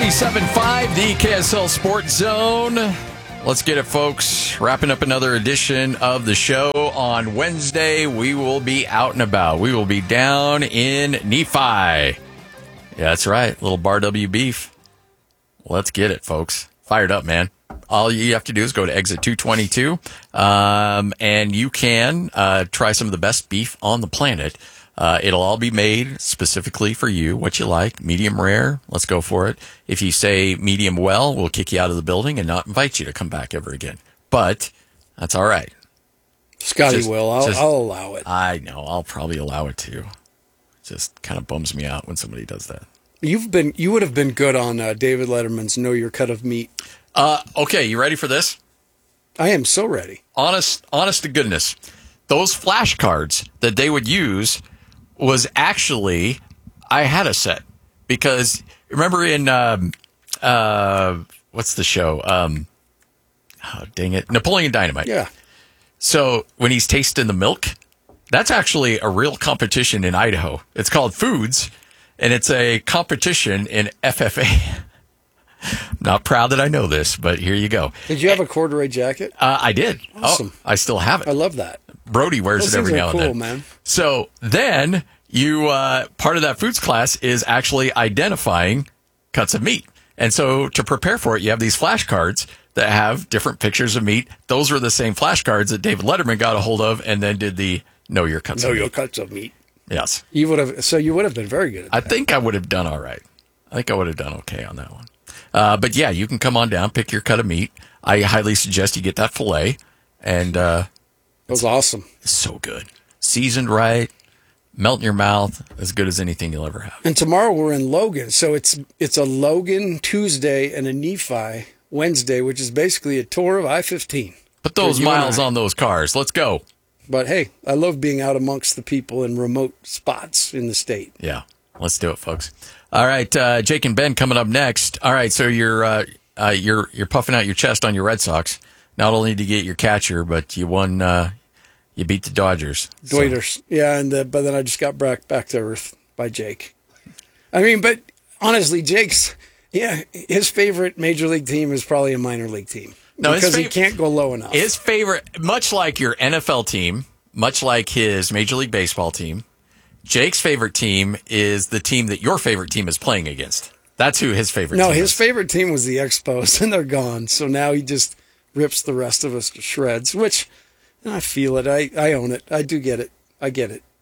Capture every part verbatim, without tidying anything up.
ninety-seven point five, the K S L Sports Zone. Let's get it, folks. Wrapping up another edition of the show. On Wednesday, we will be out and about. We will be down in Nephi. Yeah, that's right. Little Bar W beef. Let's get it, folks. Fired up, man. All you have to do is go to exit two twenty-two, um, and you can uh, try some of the best beef on the planet. Uh, it'll all be made specifically for you, what you like. Medium rare, let's go for it. If you say medium well, we'll kick you out of the building and not invite you to come back ever again. But that's all right. Scotty just, will. I'll, just, I'll allow it. I know. I'll probably allow it too. Just kind of bums me out when somebody does that. You've been. You would have been good on uh, David Letterman's Know Your Cut of Meat. Uh, okay, you ready for this? I am so ready. Honest, honest to goodness, those flashcards that they would use was actually, I had a set because remember in um, uh, what's the show? Um, oh, dang it, Napoleon Dynamite. Yeah. So when he's tasting the milk, that's actually a real competition in Idaho. It's called Foods, and it's a competition in F F A. I'm not proud that I know this, but here you go. Did you have a corduroy jacket? Uh, I did. Awesome. Oh, I still have it. I love that. Brody wears Those it every things now are and cool, then. man. So then you, uh, part of that foods class is actually identifying cuts of meat. And so to prepare for it, you have these flashcards that have different pictures of meat. Those were the same flashcards that David Letterman got a hold of and then did the Know Your Cuts Know of Your Meat. Cuts of Meat. Yes. You would have. So you would have been very good at I that. think I would have done all right. I think I would have done okay on that one. Uh, but yeah, you can come on down, pick your cut of meat. I highly suggest you get that filet. And, uh, It was awesome. it's so good. Seasoned right, melt in your mouth, as good as anything you'll ever have. And tomorrow we're in Logan, so it's it's a Logan Tuesday and a Nephi Wednesday, which is basically a tour of I fifteen. Put those For you and miles I. on those cars. Let's go. But hey, I love being out amongst the people in remote spots in the state. Yeah, let's do it, folks. All right, uh, Jake and Ben coming up next. All right, so you're uh, uh, you're you're puffing out your chest on your Red Sox. Not only did you get your catcher, but you won. Uh, you beat the Dodgers. So- Dodgers, yeah, and uh, but then I just got back back to earth by Jake. I mean, but honestly, Jake's yeah, his favorite major league team is probably a minor league team No, his because he fav- can't go low enough. His favorite, much like your N F L team, much like his Major League Baseball team, Jake's favorite team is the team that your favorite team is playing against. That's who his favorite no, team his is. favorite team was the Expos, and they're gone. So now he just rips the rest of us to shreds. Which I feel it. I, I own it. I do get it. I get it.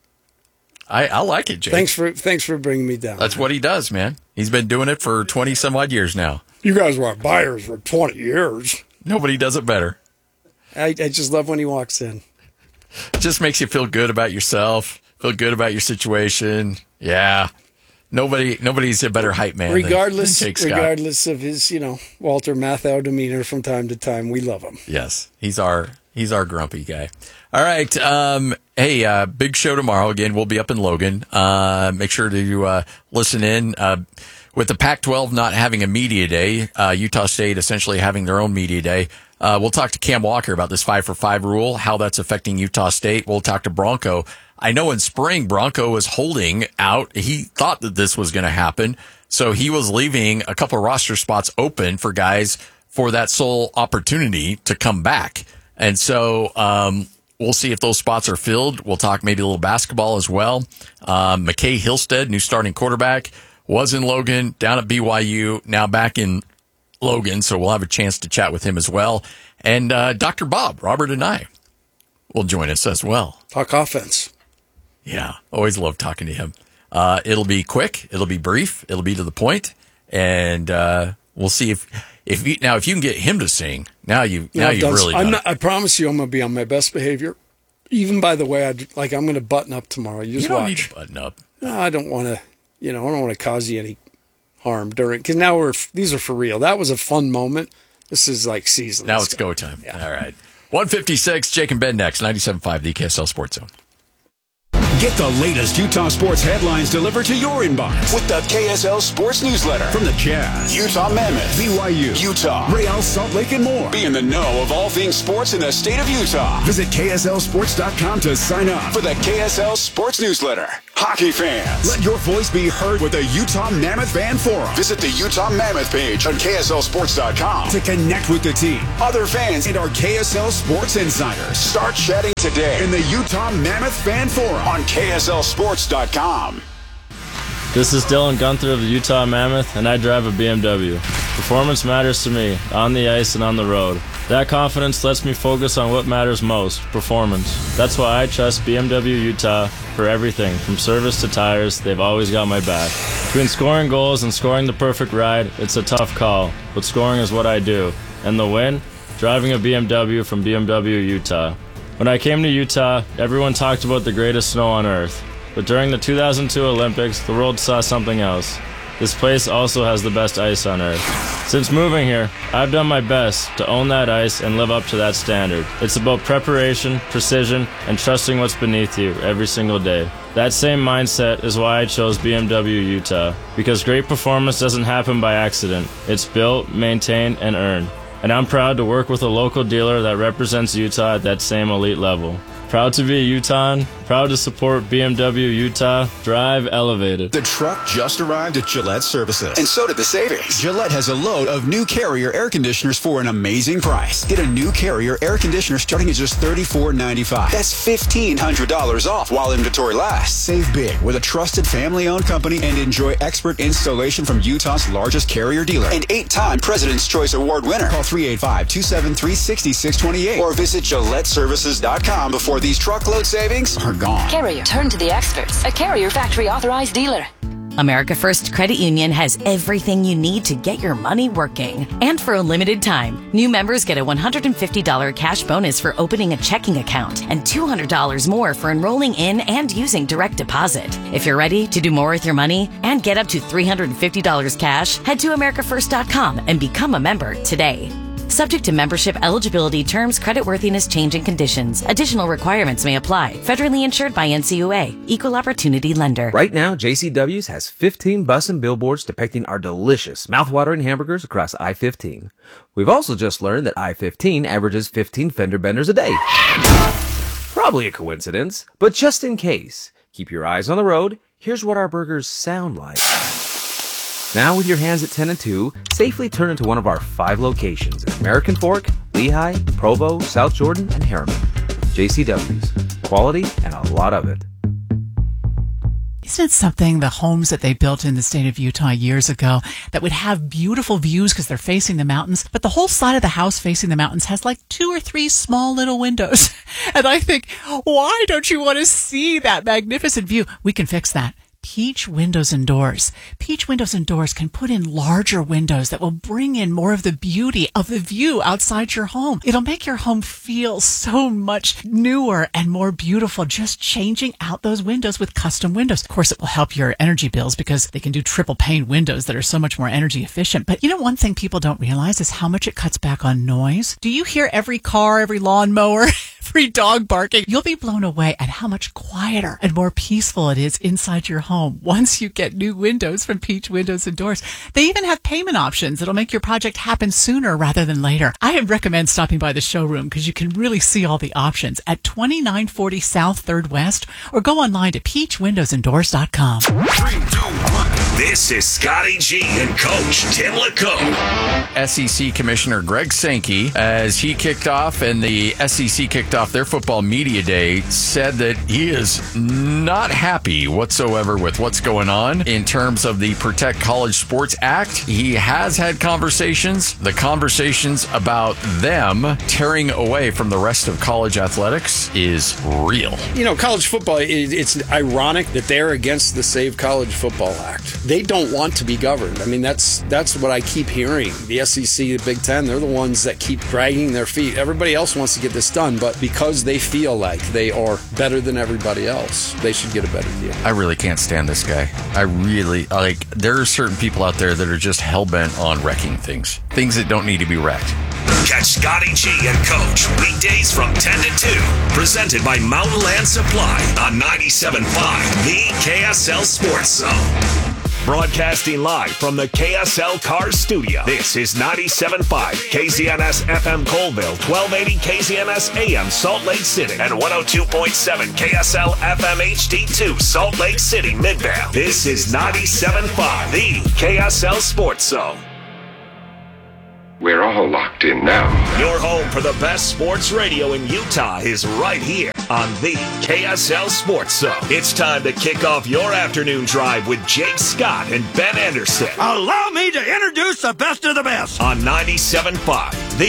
I, I like it, Jake. Thanks for thanks for bringing me down. That's what he does, man. He's been doing it for twenty some odd years now. You guys were buyers for twenty years. Nobody does it better. I, I just love when he walks in. It just makes you feel good about yourself, feel good about your situation. Yeah. Nobody, nobody's a better hype man. Regardless, than, than Jake Scott. regardless of his, you know, Walter Matthau demeanor from time to time, we love him. Yes, he's our he's our grumpy guy. All right, um, hey, uh, big show tomorrow. Again, we'll be up in Logan. Uh, make sure to uh, listen in. Uh, with the Pac twelve not having a media day, uh, Utah State essentially having their own media day. Uh, we'll talk to Cam Walker about this five for five rule, how that's affecting Utah State. We'll talk to Bronco. I know in spring, Bronco was holding out. He thought that this was going to happen. So he was leaving a couple of roster spots open for guys for that sole opportunity to come back. And so, um, we'll see if those spots are filled. We'll talk maybe a little basketball as well. Um, McKay Hillstead, new starting quarterback, was in Logan, down at B Y U, now back in Logan. So we'll have a chance to chat with him as well. And, uh, Doctor Bob, Robert and I will join us as well. Talk offense. Yeah, always love talking to him. Uh, it'll be quick. It'll be brief. It'll be to the point, and uh, we'll see if if you, now if you can get him to sing. Now you now No, you've done- really done I'm it. not, I promise you, I'm going to be on my best behavior. Even by the way, I like I'm going to button up tomorrow. You just You don't watch. need to button up. No, I don't want to. You know, I don't want to cause you any harm during because now we're these are for real. That was a fun moment. This is like season. Now Let's it's go time. All right, one fifty-six. Jake and Ben next. ninety-seven point five, the K S L Sports Zone. Get the latest Utah sports headlines delivered to your inbox with the K S L Sports Newsletter. From the Jazz, Utah Mammoth, B Y U, Utah, Real Salt Lake, and more. Be in the know of all things sports in the state of Utah. Visit K S L sports dot com to sign up for the K S L Sports Newsletter. Hockey fans, let your voice be heard with the Utah Mammoth Fan Forum. Visit the Utah Mammoth page on K S L sports dot com to connect with the team, other fans, and our K S L Sports Insiders. Start chatting today in the Utah Mammoth Fan Forum on K S L sports dot com. This is Dylan Gunther of the Utah Mammoth, and I drive a B M W. Performance matters to me, on the ice and on the road. That confidence lets me focus on what matters most, performance. That's why I trust B M W Utah for everything, from service to tires. They've always got my back. Between scoring goals and scoring the perfect ride, it's a tough call, but scoring is what I do. And the win? Driving a B M W from B M W Utah. When I came to Utah, everyone talked about the greatest snow on earth. But during the two thousand two Olympics, the world saw something else. This place also has the best ice on earth. Since moving here, I've done my best to own that ice and live up to that standard. It's about preparation, precision, and trusting what's beneath you every single day. That same mindset is why I chose B M W Utah, because great performance doesn't happen by accident. It's built, maintained, and earned. And I'm proud to work with a local dealer that represents Utah at that same elite level. Proud to be a Utahn, proud to support B M W Utah. Drive elevated. The truck just arrived at Gillette Services, and so did the savings. Gillette has a load of new Carrier air conditioners for an amazing price. Get a new Carrier air conditioner starting at just thirty-four ninety-five. That's fifteen hundred dollars off while inventory lasts. Save big with a trusted family-owned company and enjoy expert installation from Utah's largest Carrier dealer and eight-time President's Choice Award winner. Call three eight five, two seven three, six six two eight or visit Gillette Services dot com before these truckload savings are gone. Carrier, turn to the experts. A Carrier factory authorized dealer. America First Credit Union has everything you need to get your money working. And for a limited time, new members get a one hundred fifty dollars cash bonus for opening a checking account and two hundred dollars more for enrolling in and using direct deposit. If you're ready to do more with your money and get up to three hundred fifty dollars cash, head to America First dot com and become a member today. Subject to membership eligibility, terms, creditworthiness, change, and conditions. Additional requirements may apply. Federally insured by N C U A. Equal Opportunity Lender. Right now, J C W's has fifteen bus and billboards depicting our delicious, mouthwatering hamburgers across I fifteen. We've also just learned that I fifteen averages fifteen fender benders a day. Probably a coincidence, but just in case, keep your eyes on the road. Here's what our burgers sound like. Now with your hands at ten and two, safely turn into one of our five locations at American Fork, Lehigh, Provo, South Jordan, and Harriman. J C W's. Quality and a lot of it. Isn't it something, the homes that they built in the state of Utah years ago that would have beautiful views because they're facing the mountains, but the whole side of the house facing the mountains has like two or three small little windows. And I think, why don't you want to see that magnificent view? We can fix that. Peach Windows and Doors. Peach Windows and Doors can put in larger windows that will bring in more of the beauty of the view outside your home. It'll make your home feel so much newer and more beautiful, just changing out those windows with custom windows. Of course, it will help your energy bills because they can do triple pane windows that are so much more energy efficient. But you know, one thing people don't realize is how much it cuts back on noise. Do you hear every car, every lawnmower, every dog barking? You'll be blown away at how much quieter and more peaceful it is inside your home once you get new windows from Peach Windows and Doors. They even have payment options that'll make your project happen sooner rather than later. I recommend stopping by the showroom because you can really see all the options at twenty-nine forty South third West or go online to peach windows and doors dot com. Three, two, one. This is Scotty G and Coach Tim LaCombe. S E C Commissioner Greg Sankey, as he kicked off and the S E C kicked off their football media day, said that he is not happy whatsoever with what's going on in terms of the Protect College Sports Act. He has had conversations, the conversations about them tearing away from the rest of college athletics is real. You know, college football, it's ironic that they're against the Save College Football Act. They don't want to be governed. I mean, that's that's what I keep hearing. The S E C, the Big Ten, they're the ones that keep dragging their feet. Everybody else wants to get this done, but because they feel like they are better than everybody else, they should get a better deal. I really can't stand this guy. I really, like, there are certain people out there that are just hell-bent on wrecking things. Things that don't need to be wrecked. Catch Scotty G and Coach weekdays from ten to two. Presented by Mountain Land Supply on ninety-seven point five, the K S L Sports Zone. Broadcasting live from the K S L Cars Studio. This is ninety-seven point five K Z N S F M Colville, twelve eighty K Z N S A M Salt Lake City, and one oh two point seven K S L F M H D two Salt Lake City, Midvale. This is ninety-seven point five, the K S L Sports Zone. We're all locked in now. Your home for the best sports radio in Utah is right here on the K S L Sports Zone. It's time to kick off your afternoon drive with Jake Scott and Ben Anderson. Allow me to introduce the best of the best on ninety-seven point five, the